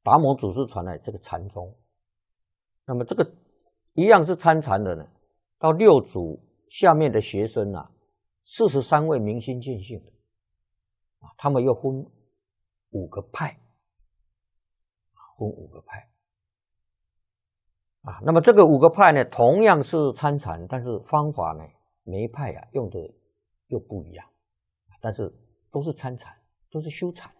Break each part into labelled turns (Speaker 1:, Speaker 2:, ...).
Speaker 1: 达摩祖师传来这个禅宗，那么这个一样是参禅的呢，到六祖下面的学生啊，43位明心见性的啊，他们又分5个派，分5个派啊。那么这个5个派呢，同样是参禅，但是方法呢，每一派啊用的又不一样，但是都是参禅，都是修禅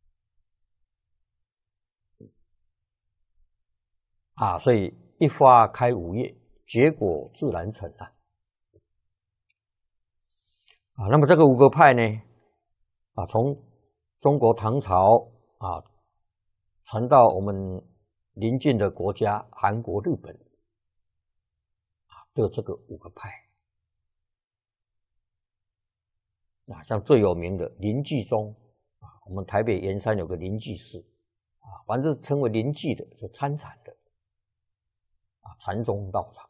Speaker 1: 啊，所以一花开5叶，结果自然成啊。啊，那么这个5个派呢，啊，从中国唐朝啊传到我们邻近的国家韩国、日本，啊，都有这个5个派。啊，像最有名的临济宗啊，我们台北圆山有个临济寺啊，凡是称为临济的，就参禅的啊，禅宗道场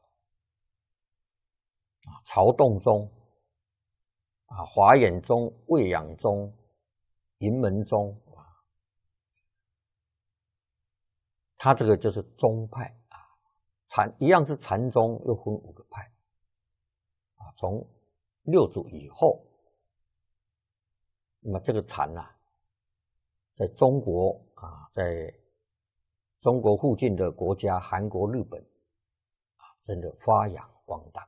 Speaker 1: 啊，曹洞宗啊，华严宗、卫养宗、云门宗啊，它这个就是宗派啊，一样是禅宗，又分5个派啊，从六祖以后。那么这个禅啊，在中国啊，在中国附近的国家，韩国、日本啊，真的发扬光大。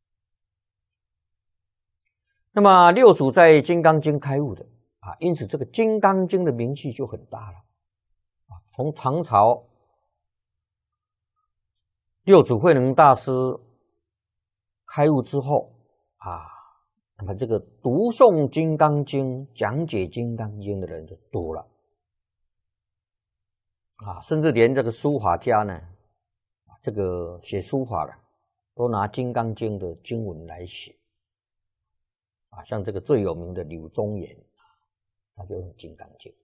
Speaker 1: 那么六祖在《金刚经》开悟的啊，因此这个《金刚经》的名气就很大了啊。从唐朝六祖慧能大师开悟之后啊。那么这个读诵《金刚经》、讲解《金刚经》的人就多了啊，甚至连这个书法家呢，这个写书法的都拿《金刚经》的经文来写啊，像这个最有名的柳宗元啊，他就用《金刚经》。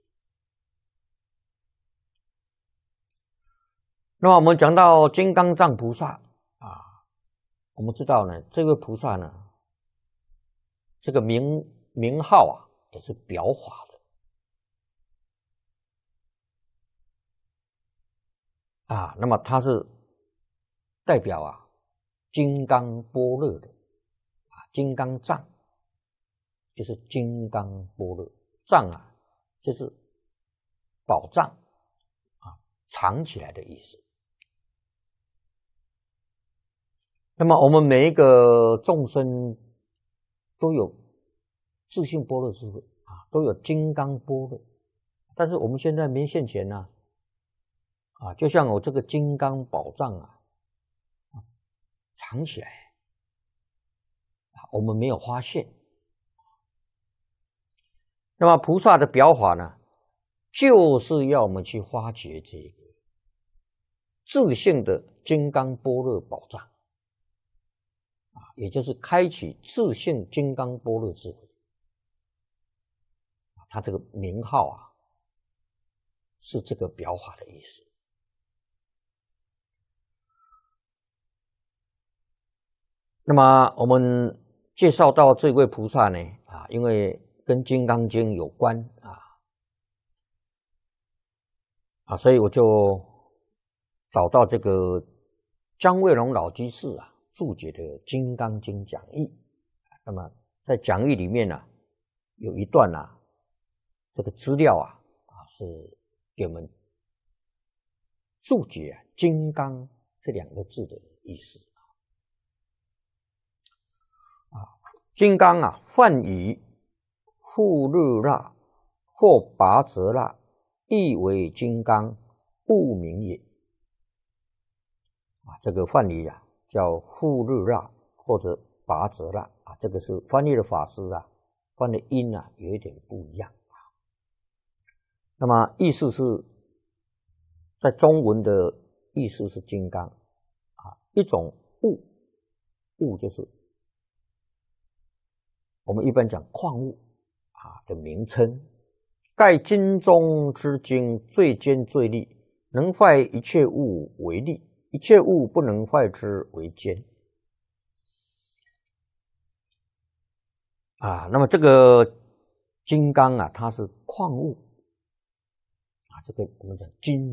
Speaker 1: 那么我们讲到金刚藏菩萨啊，我们知道呢，这位菩萨呢。这个名号啊，也是表法的啊。那么它是代表啊金刚般若的啊，金刚藏就是金刚般若，藏啊就是宝藏啊，藏起来的意思。那么我们每一个众生都有自性般若智慧啊，都有金刚般若，但是我们现在没现前呢啊，就像我这个金刚宝藏啊，藏起来啊，我们没有发现。那么菩萨的表法呢，就是要我们去发掘这个自性的金刚般若宝藏。也就是开启自性金刚般若智慧，它这个名号啊，是这个表法的意思。那么我们介绍到这位菩萨呢，啊，因为跟《金刚经》有关啊，所以我就找到这个姜卫龙老居士啊注解的《金刚经》讲义。那么在讲义里面呢，有一段这个资料是给我们注解金刚这2个字的意思金刚梵语富日那或拔则那，意为金刚，物名也这个梵语叫富日那或者拔则那这个是翻译的法师翻的音有一点不一样那么意思是在中文的意思是金刚一种物就是我们一般讲矿物的名称。盖经中之经，最坚最利，能坏一切物为利，一切物不能坏之为坚那么这个金刚它是矿物这个我们讲金